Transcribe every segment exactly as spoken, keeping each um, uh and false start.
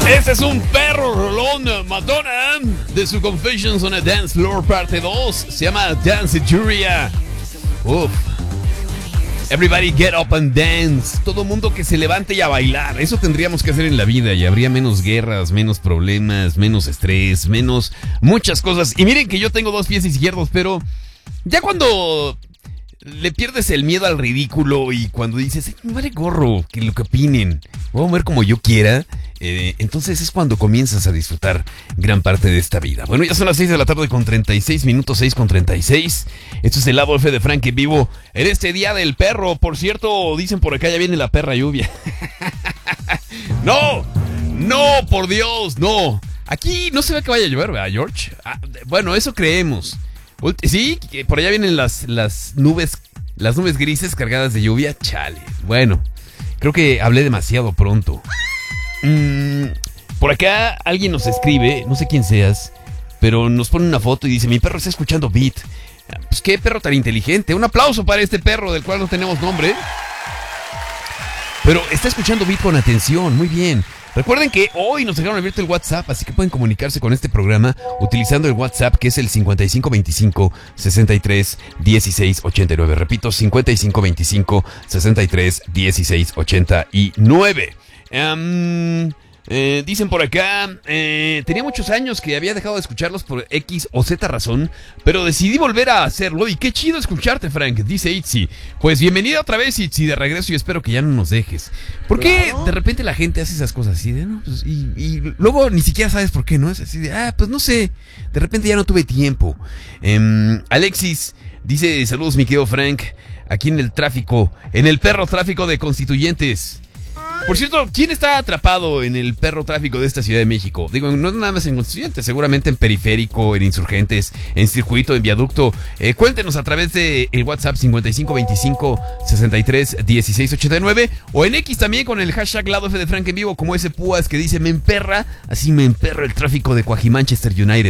Este es un perro rolón. Madonna, de su Confessions on a Dance Floor parte dos. Se llama Dance Juria. Uf. Everybody get up and dance. Todo mundo que se levante y a bailar. Eso tendríamos que hacer en la vida y habría menos guerras, menos problemas, menos estrés, menos muchas cosas. Y miren que yo tengo dos pies izquierdos, pero ya cuando le pierdes el miedo al ridículo y cuando dices, me vale gorro que lo que opinen, voy a mover como yo quiera, eh, entonces es cuando comienzas a disfrutar gran parte de esta vida. Bueno, ya son las seis de la tarde con treinta y seis minutos, seis con treinta y seis. Esto es el Lado F de Frank en vivo en este día del perro. Por cierto, dicen por acá ya viene la perra lluvia. No, no, por Dios, no. Aquí no se ve que vaya a llover, ¿verdad, George? Ah, bueno, eso creemos. Sí, por allá vienen las, las nubes, las nubes grises cargadas de lluvia. Chale. Bueno, creo que hablé demasiado pronto. Mm, por acá alguien nos escribe, no sé quién seas, pero nos pone una foto y dice, mi perro está escuchando Beat. Pues qué perro tan inteligente. Un aplauso para este perro del cual no tenemos nombre. Pero está escuchando Beat con atención, muy bien. Recuerden que hoy nos dejaron abierto el WhatsApp, así que pueden comunicarse con este programa utilizando el WhatsApp, que es el cincuenta y cinco veinticinco, sesenta y tres, dieciséis, ochenta y nueve. Repito, cincuenta y cinco veinticinco, sesenta y tres, dieciséis, ochenta y nueve. Um, eh, dicen por acá, eh, tenía muchos años que había dejado de escucharlos por X o Z razón, pero decidí volver a hacerlo y qué chido escucharte, Frank, dice Itzy. Pues bienvenida otra vez, Itzy, de regreso, y espero que ya no nos dejes. ¿Por qué claro. de repente la gente hace esas cosas así de, no? Pues, y, y luego ni siquiera sabes por qué, ¿no? Es así de, ah, pues no sé, de repente ya no tuve tiempo. Eh, Alexis dice, saludos mi querido Frank, aquí en el tráfico, en el perro tráfico de Constituyentes. Por cierto, ¿quién está atrapado en el perro tráfico de esta Ciudad de México? Digo, no nada más en Constituyentes, seguramente en Periférico, en Insurgentes, en Circuito, en Viaducto. Eh, cuéntenos a través de el WhatsApp cincuenta y cinco veinticinco, sesenta y tres, dieciséis, ochenta y nueve o en X también con el hashtag Lado F de Frank en vivo, como ese púas que dice me emperra, así me emperra el tráfico de Cuajimanchester United.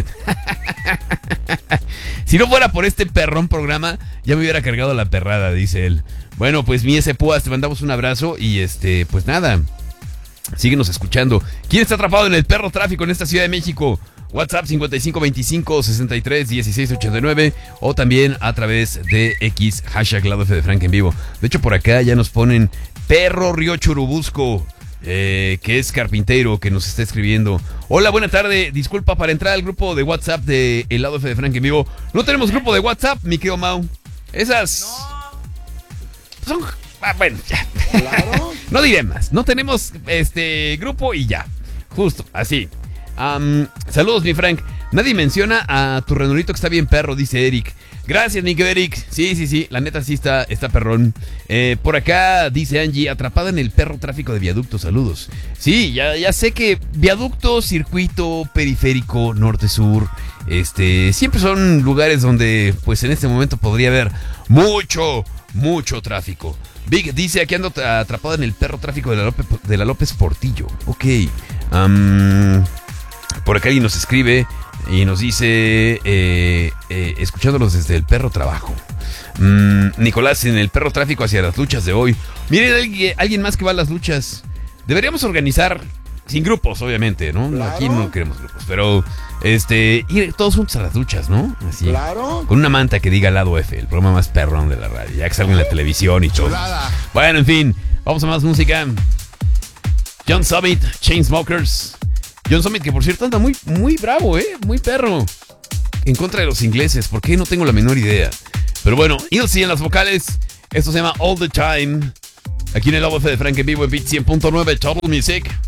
Si no fuera por este perrón programa, ya me hubiera cargado la perrada, dice él. Bueno, pues mi ese Púas, te mandamos un abrazo y este, pues nada, síguenos escuchando. ¿Quién está atrapado en el perro tráfico en esta Ciudad de México? WhatsApp cincuenta y cinco veinticinco, sesenta y tres, dieciséis, ochenta y nueve o también a través de X, hashtag Lado F de Frank en vivo. De hecho, por acá ya nos ponen Perro Río Churubusco, eh, que es carpintero, que nos está escribiendo. Hola, buena tarde, disculpa, para entrar al grupo de WhatsApp de El Lado F de Frank en vivo. No tenemos grupo de WhatsApp, mi querido Mau. Esas... No. Son, ah, bueno, ya. Claro. No diré más. No tenemos este grupo y ya. Justo, así. Um, saludos, mi Frank. Nadie menciona a tu renurito que está bien perro, dice Eric. Gracias, mi querido Eric. Sí, sí, sí. La neta sí está, está perrón. Eh, por acá dice Angie, atrapada en el perro tráfico de Viaducto. Saludos. Sí, ya, ya sé que Viaducto, Circuito, Periférico, Norte-Sur, este, siempre son lugares donde, pues en este momento podría haber mucho... Mucho tráfico. Big dice, aquí ando atrapado en el perro tráfico de la López, de la López Portillo. Ok. Um, por acá alguien nos escribe y nos dice, eh, eh, escuchándolos desde el perro trabajo. Um, Nicolás, en el perro tráfico hacia las luchas de hoy. Miren, alguien, alguien más que va a las luchas. Deberíamos organizar, sin grupos, obviamente, ¿no? Claro. Aquí no queremos grupos, pero... Este, ir todos juntos a las duchas, ¿no? Así. Claro. Con una manta que diga Lado F, el programa más perrón de la radio. Ya que salga en la televisión y todo. Chulada. Bueno, en fin, vamos a más música. John Summit, Chainsmokers. John Summit, que por cierto anda muy, muy bravo, ¿eh? Muy perro. En contra de los ingleses. ¿Por qué? No tengo la menor idea. Pero bueno, Ilse en las vocales. Esto se llama All the Time. Aquí en el Lado F de Frank en vivo en Beat cien punto nueve Total Music.